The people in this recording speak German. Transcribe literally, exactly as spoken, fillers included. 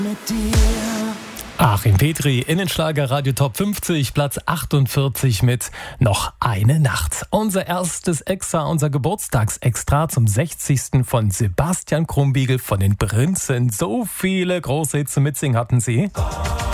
Mit dir. Achim Petri in den Schlager Radio Top fünfzig, Platz achtundvierzig mit Noch eine Nacht. Unser erstes Extra, unser Geburtstagsextra zum sechzigsten von Sebastian Krumbiegel von den Prinzen. So viele große Hits zu mitsingen hatten sie.